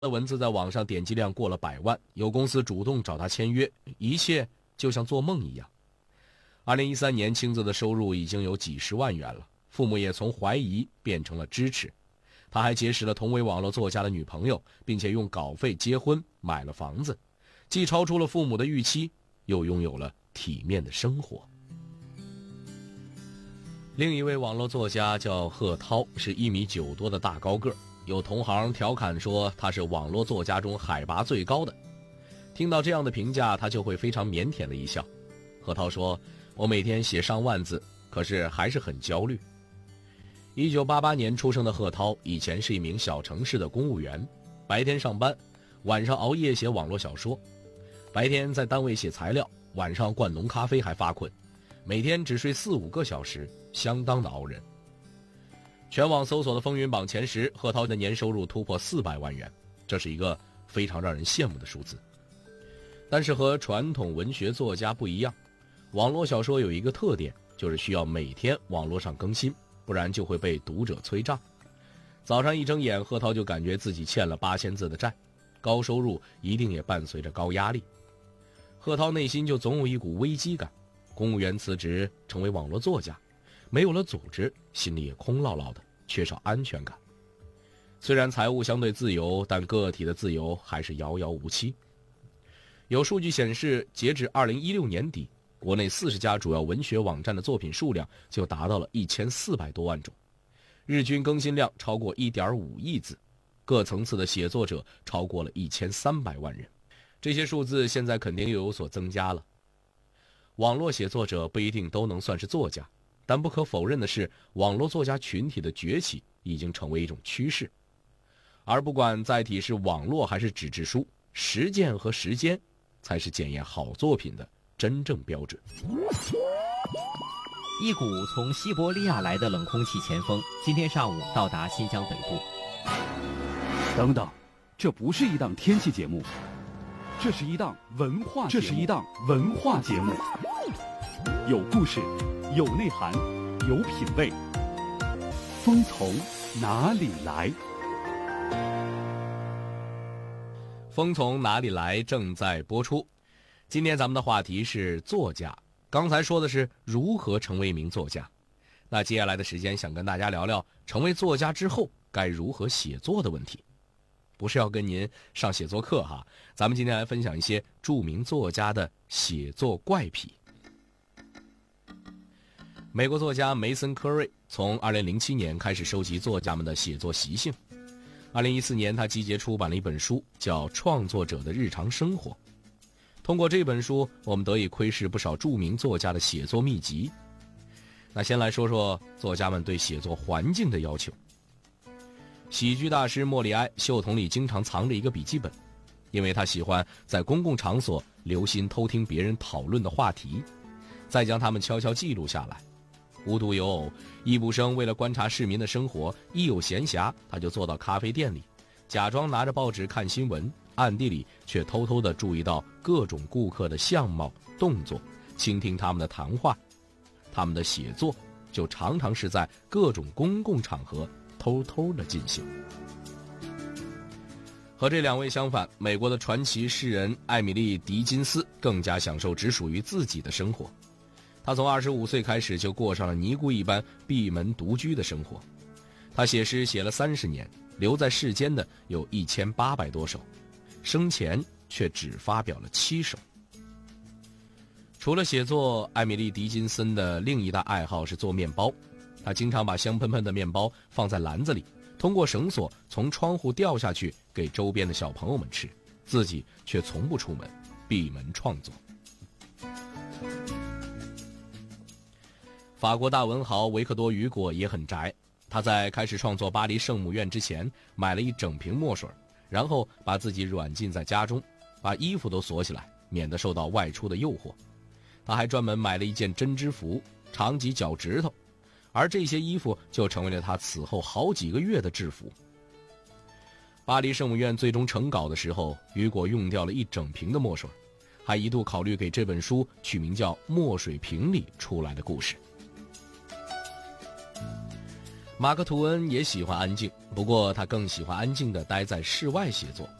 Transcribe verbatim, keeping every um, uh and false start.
的文字在网上点击量过了百万，有公司主动找他签约，一切就像做梦一样。二零一三年，青子的收入已经有几十万元了，父母也从怀疑变成了支持。他还结识了同为网络作家的女朋友，并且用稿费结婚，买了房子，既超出了父母的预期，又拥有了体面的生活。另一位网络作家叫贺涛，是一米九多的大高个，有同行调侃说他是网络作家中海拔最高的。听到这样的评价，他就会非常腼腆的一笑。贺涛说，我每天写上万字，可是还是很焦虑。一九八八年出生的贺涛，以前是一名小城市的公务员，白天上班，晚上熬夜写网络小说。白天在单位写材料，晚上灌浓咖啡还发困，每天只睡四五个小时，相当的熬人。全网搜索的风云榜前十，贺涛的年收入突破四百万元，这是一个非常让人羡慕的数字。但是和传统文学作家不一样，网络小说有一个特点，就是需要每天网络上更新，不然就会被读者催账。早上一睁眼，贺涛就感觉自己欠了八千字的债，高收入一定也伴随着高压力。贺涛内心就总有一股危机感，公务员辞职成为网络作家，没有了组织，心里也空落落的，缺少安全感。虽然财务相对自由，但个体的自由还是遥遥无期。有数据显示，截至二零一六年底，国内四十家主要文学网站的作品数量就达到了一千四百多万种，日均更新量超过一点五亿字，各层次的写作者超过了一千三百万人。这些数字现在肯定又有所增加了。网络写作者不一定都能算是作家，但不可否认的是，网络作家群体的崛起已经成为一种趋势。而不管载体是网络还是纸质书，实践和时间才是检验好作品的真正标准。 一股从西伯利亚来的冷空气前锋今天上午到达新疆北部。 等等，这不是一档天气节目，这是一档文化节目，这是一档文化节目，有故事，有内涵，有品味。风从哪里来？ 风从哪里来正在播出。今天咱们的话题是作家，刚才说的是如何成为一名作家。那接下来的时间想跟大家聊聊成为作家之后该如何写作的问题。不是要跟您上写作课哈，咱们今天来分享一些著名作家的写作怪癖。美国作家梅森·科瑞从二零零七年开始收集作家们的写作习性。二零一四年，他集结出版了一本书，叫《创作者的日常生活》。通过这本书，我们得以窥视不少著名作家的写作秘籍。那先来说说作家们对写作环境的要求。喜剧大师莫里埃袖筒里经常藏着一个笔记本，因为他喜欢在公共场所留心偷听别人讨论的话题，再将他们悄悄记录下来。无独有偶，易卜生为了观察市民的生活，一有闲暇，他就坐到咖啡店里，假装拿着报纸看新闻，暗地里却偷偷地注意到各种顾客的相貌、动作，倾听他们的谈话。他们的写作就常常是在各种公共场合偷偷地进行。和这两位相反，美国的传奇诗人艾米丽·狄金斯更加享受只属于自己的生活。他从二十五岁开始就过上了尼姑一般闭门独居的生活。他写诗写了三十年，留在世间的有一千八百多首，生前却只发表了七首。除了写作，艾米丽·狄金森的另一大爱好是做面包。他经常把香喷喷的面包放在篮子里，通过绳索从窗户掉下去给周边的小朋友们吃，自己却从不出门，闭门创作。法国大文豪维克多·雨果也很宅，他在开始创作《巴黎圣母院》之前，买了一整瓶墨水，然后把自己软禁在家中，把衣服都锁起来，免得受到外出的诱惑。他还专门买了一件针织服，长及脚趾头，而这些衣服就成为了他此后好几个月的制服。巴黎圣母院最终成稿的时候，雨果用掉了一整瓶的墨水，还一度考虑给这本书取名叫《墨水瓶里出来的故事》。 马克·吐温也喜欢安静，不过他更喜欢安静地待在室外写作。